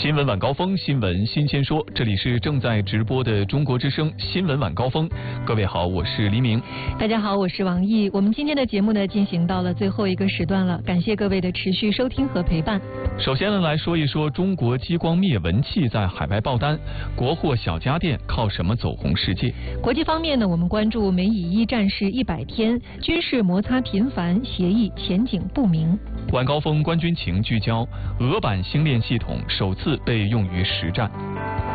新闻晚高峰，新闻新鲜说，这里是正在直播的中国之声新闻晚高峰。各位好，我是黎明。 大家好，我是王毅。我们今天的节目呢，进行到了最后一个时段了，感谢各位的持续收听和陪伴。 首先呢，来说一说中国激光灭蚊器在海外爆单，国货小家电靠什么走红世界？ 国际方面呢，我们关注美以一战事100天，军事摩擦频繁，协议前景不明。 晚高峰观军情聚焦，俄版星链系统首次被用于实战。